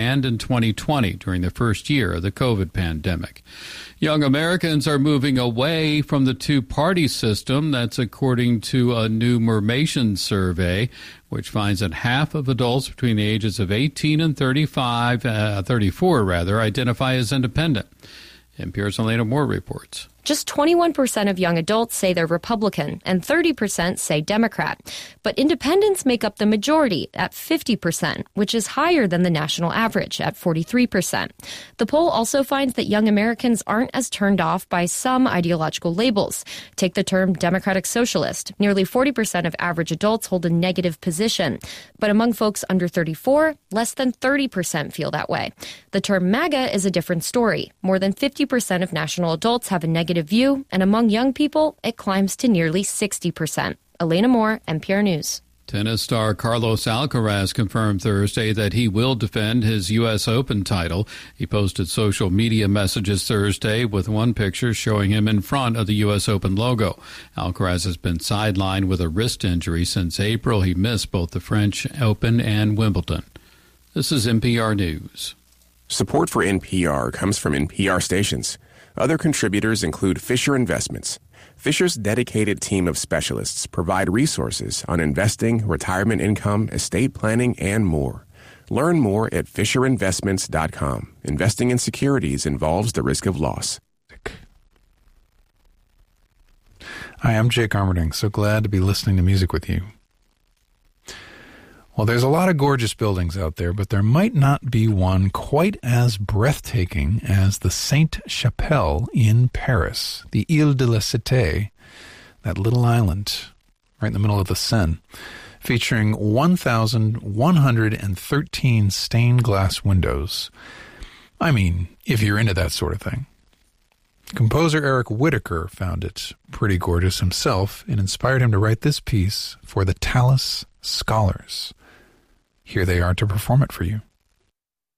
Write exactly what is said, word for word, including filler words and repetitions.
and in twenty twenty during the first year of the COVID pandemic. Young Americans are moving away from the two-party system. That's according to a new Mermation survey, which finds that half of adults between the ages of eighteen and thirty-five, uh, thirty-four rather, identify as independent. N P R's Elena Moore reports. Just twenty-one percent of young adults say they're Republican and thirty percent say Democrat. But independents make up the majority at fifty percent, which is higher than the national average at forty-three percent. The poll also finds that young Americans aren't as turned off by some ideological labels. Take the term Democratic Socialist. Nearly forty percent of average adults hold a negative position. But among folks under thirty-four, less than thirty percent feel that way. The term MAGA is a different story. More than fifty percent of national adults have a negative view, and among young people, it climbs to nearly sixty percent. Elena Moore, N P R News. Tennis star Carlos Alcaraz confirmed Thursday that he will defend his U S Open title. He posted social media messages Thursday with one picture showing him in front of the U S Open logo. Alcaraz has been sidelined with a wrist injury since April. He missed both the French Open and Wimbledon. This is N P R News. Support for N P R comes from N P R stations. Other contributors include Fisher Investments. Fisher's dedicated team of specialists provide resources on investing, retirement income, estate planning, and more. Learn more at fisher investments dot com. Investing in securities involves the risk of loss. Hi, I'm Jake Armerding. So glad to be listening to music with you. Well, there's a lot of gorgeous buildings out there, but there might not be one quite as breathtaking as the Sainte-Chapelle in Paris, the Ile de la Cité, that little island right in the middle of the Seine, featuring one thousand one hundred thirteen stained glass windows. I mean, if you're into that sort of thing. Composer Eric Whitacre found it pretty gorgeous himself and inspired him to write this piece for the Tallis Scholars. Here they are to perform it for you.